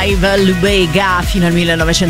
Lubega fino al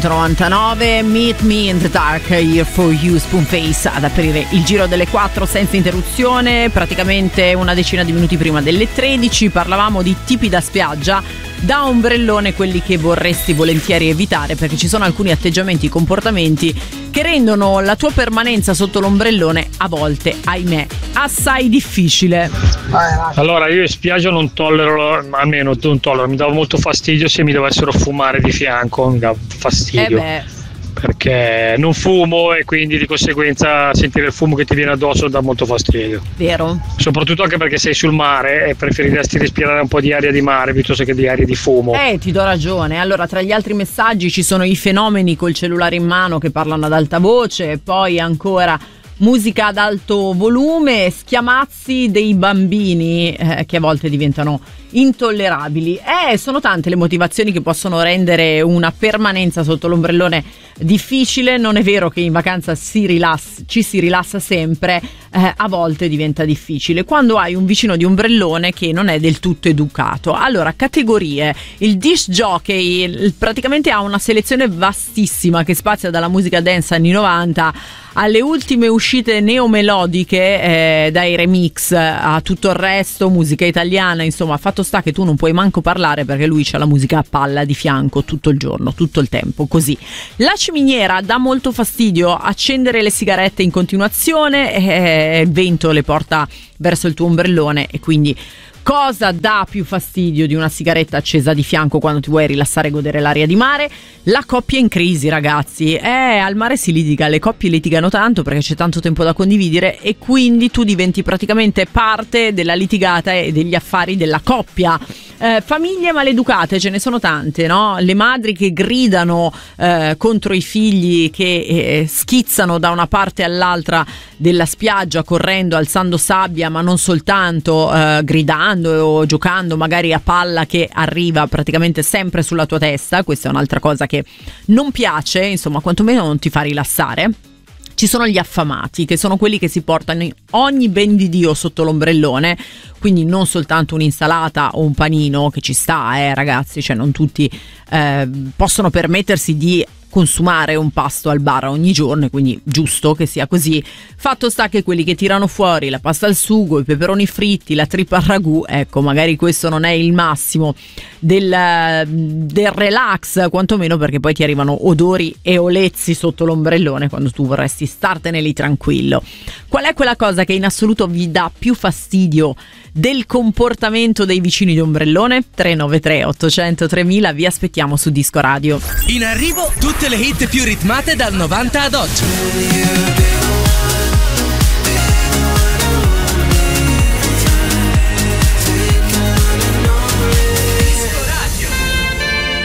1999, Meet Me in the Dark, Here for You, Spoonface ad aprire il giro delle 4 senza interruzione, praticamente una decina di minuti prima delle 13. Parlavamo di tipi da spiaggia, da ombrellone, quelli che vorresti volentieri evitare, perché ci sono alcuni atteggiamenti, comportamenti che rendono la tua permanenza sotto l'ombrellone a volte, ahimè, assai difficile. Allora, io in spiaggia non tollero, almeno non tollero, mi dava molto fastidio se mi dovessero fumare di fianco, mi dava fastidio. Perché non fumo e quindi di conseguenza sentire il fumo che ti viene addosso dà molto fastidio. Vero. Soprattutto anche perché sei sul mare e preferiresti respirare un po' di aria di mare piuttosto che di aria di fumo. Ti do ragione. Allora, tra gli altri messaggi ci sono i fenomeni col cellulare in mano che parlano ad alta voce, poi ancora musica ad alto volume, schiamazzi dei bambini che a volte diventano intollerabili. Sono tante le motivazioni che possono rendere una permanenza sotto l'ombrellone difficile. Non è vero che in vacanza ci si rilassa sempre, a volte diventa difficile quando hai un vicino di ombrellone che non è del tutto educato. Allora, categorie: il disc jockey praticamente ha una selezione vastissima che spazia dalla musica dance anni 90 alle ultime uscite neomelodiche, dai remix a tutto il resto, musica italiana. Insomma, fatto sta che tu non puoi manco parlare perché lui c'ha la musica a palla di fianco tutto il giorno, tutto il tempo, così. La ciminiera dà molto fastidio, accendere le sigarette in continuazione, il vento le porta verso il tuo ombrellone e quindi cosa dà più fastidio di una sigaretta accesa di fianco quando ti vuoi rilassare e godere l'aria di mare? La coppia in crisi, ragazzi. Al mare si litiga, le coppie litigano tanto perché c'è tanto tempo da condividere e quindi tu diventi praticamente parte della litigata e degli affari della coppia. Famiglie maleducate, ce ne sono tante, no? Le madri che gridano contro i figli, che schizzano da una parte all'altra della spiaggia correndo, alzando sabbia, ma non soltanto, gridando o giocando magari a palla che arriva praticamente sempre sulla tua testa. Questa è un'altra cosa che non piace, insomma, quantomeno non ti fa rilassare. Ci sono gli affamati, che sono quelli che si portano ogni ben di Dio sotto l'ombrellone, quindi non soltanto un'insalata o un panino, che ci sta, ragazzi, cioè non tutti possono permettersi di consumare un pasto al bar ogni giorno, quindi giusto che sia così. Fatto sta che quelli che tirano fuori la pasta al sugo, i peperoni fritti, la trippa al ragù, ecco, magari questo non è il massimo del relax, quantomeno perché poi ti arrivano odori e olezzi sotto l'ombrellone quando tu vorresti startene lì tranquillo. Qual è quella cosa che in assoluto vi dà più fastidio del comportamento dei vicini di ombrellone? 393 800 3000, vi aspettiamo su Disco Radio. In arrivo tutte le hit più ritmate dal 90 ad oggi.